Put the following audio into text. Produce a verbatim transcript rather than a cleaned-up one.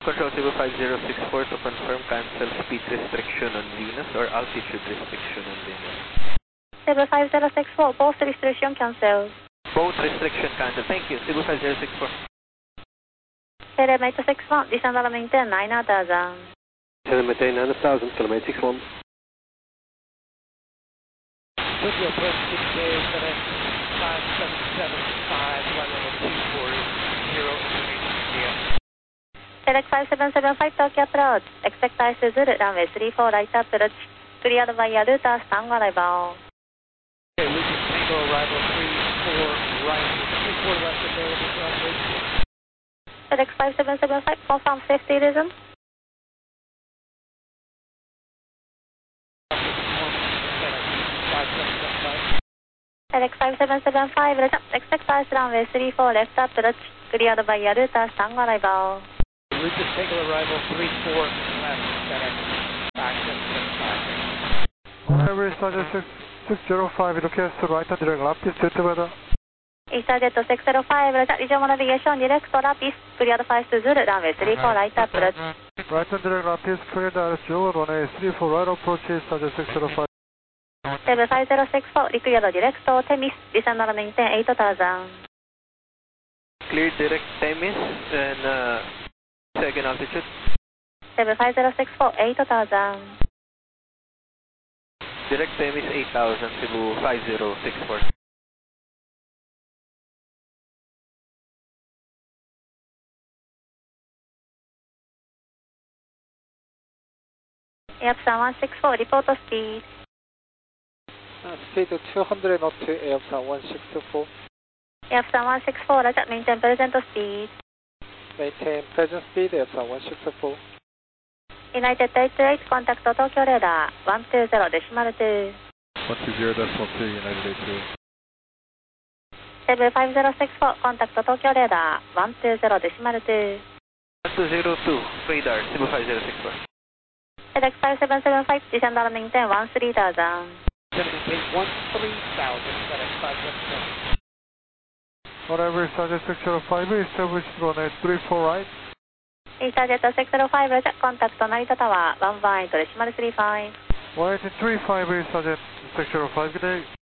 Control Cebu five zero six four to confirm cancel speed restriction on Venus or altitude restriction on Venus. Cebu five zero six four, both restriction cancel. Both restriction cancel. Thank you. Cebu five zero six four. Celebrate six one, descend and maintain nine thousand. Descend and maintain nine thousand, kilometer six one. With your approach six days, seven five seven seven five, flight level two four zero, information clear. Select five seven seven five Tokyo approach. Expect I S Zulu, runway three four right approach. Cleared by Yaruta, stand arrival. Okay, Lucas Tango, arrival three four right, three four left available runway. Select five seven seven five, confirm safety reason. Select five seven seven five, expect I S runway three four left approach. Cleared by Yaruta, stand arrival. Lucas Tango, arrival three four left, FedEx five seven seven five. Every Starjet six zero five, request right and direct Lapis, jet weather. Starjet six zero five, regional navigation, direct Lapis, cleared five Zulu, runway three four right approach. Right and direct Lapis, cleared R S Joe, runway three four right approach, Starjet six zero five. Cebu five zero six four, cleared direct Temis, descend and maintain eight thousand. Cleared direct Temis and uh, second altitude. Cebu five zero six four, eight thousand. Direct Temis eight thousand, Cebu five zero six four. Airpsan one six four, report speed. Uh, speed of two hundred knot to Airpsan one six four. Airpsan one six four, maintain present speed. Maintain present speed, Airpsan one six four. United eight eight, contact Tokyo radar, one two zero decimal two. one two zero decimal two, United eight eight. Cebu five zero six four, contact Tokyo radar, one two zero decimal two. one two zero two, radar, Cebu five zero six four. Select five seven seven five, descend and maintain one three thousand. Maintain one three thousand, FedEx five seven seven. Whatever, Starjet six zero five, established runway three four right. Starjet six zero five, contact Narita Tower, one one eight decimal three five. one eight three five, Starjet six zero five, good day.